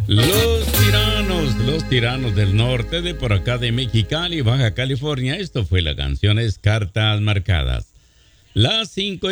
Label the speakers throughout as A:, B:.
A: Los tiranos del norte de por acá de Mexicali, Baja California. Esto fue la canción es Cartas Marcadas. Las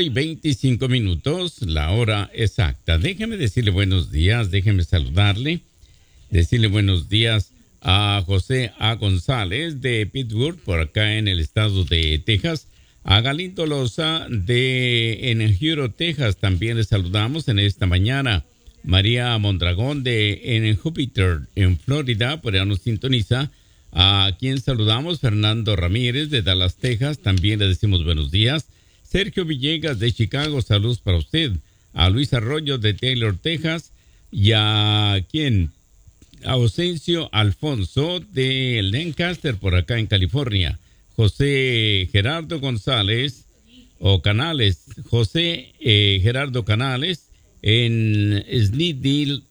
A: 5:25, la hora exacta. Déjeme decirle buenos días, déjeme saludarle. Decirle buenos días a José A. González de Pittsburgh, por acá en el estado de Texas. A Galindo Loza en Hero, Texas, también le saludamos en esta mañana. María Mondragón en Júpiter, en Florida, por allá nos sintoniza. A quien saludamos, Fernando Ramírez de Dallas, Texas, también le decimos buenos días. Sergio Villegas de Chicago, saludos para usted. A Luis Arroyo de Taylor, Texas, y a quien Ausencio Alfonso de Lancaster, por acá en California. José Gerardo González o Canales, José Gerardo Canales en Snitdale,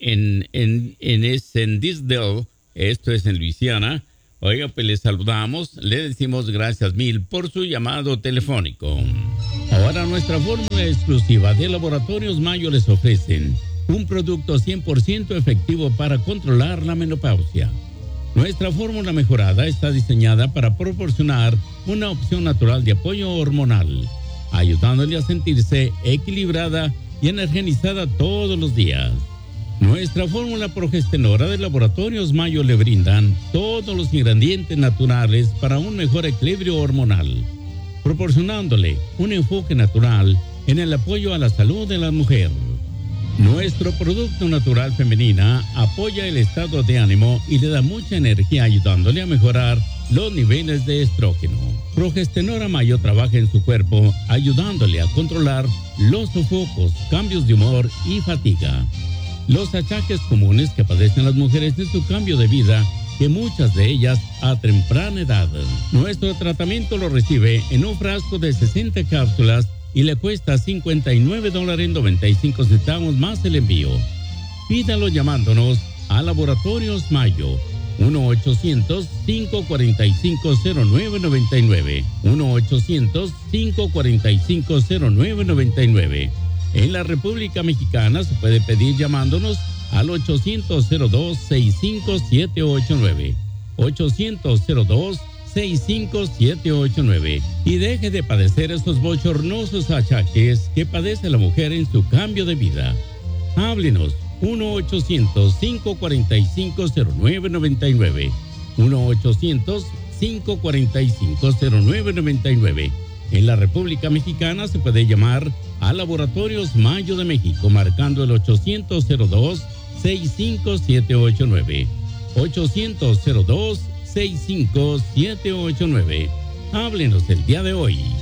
A: en Disdale, esto es en Luisiana. Oiga, pues le saludamos, le decimos gracias mil por su llamado telefónico. Ahora nuestra fórmula exclusiva de Laboratorios Mayo les ofrecen un producto 100% efectivo para controlar la menopausia. Nuestra fórmula mejorada está diseñada para proporcionar una opción natural de apoyo hormonal, ayudándole a sentirse equilibrada y energizada todos los días. Nuestra fórmula progestenora de Laboratorios Mayo le brindan todos los ingredientes naturales para un mejor equilibrio hormonal, proporcionándole un enfoque natural en el apoyo a la salud de la mujer. Nuestro producto natural femenina apoya el estado de ánimo y le da mucha energía, ayudándole a mejorar los niveles de estrógeno. Progestenora Mayo trabaja en su cuerpo, ayudándole a controlar los sofocos, cambios de humor y fatiga. Los achaques comunes que padecen las mujeres en su cambio de vida, que muchas de ellas a temprana edad. Nuestro tratamiento lo recibe en un frasco de 60 cápsulas y le cuesta $59.95 más el envío. Pídalo llamándonos a Laboratorios Mayo, 1-800-545-0999, 1-800-545-0999. En la República Mexicana se puede pedir llamándonos al 800-02-65789, 800-02-65789, y deje de padecer esos bochornosos achaques que padece la mujer en su cambio de vida. Háblenos 1-800-545-0999, 1-800-545-0999. En la República Mexicana se puede llamar a Laboratorios Mayo de México marcando el 800-02-65789, 800-02-65789. Háblenos el día de hoy.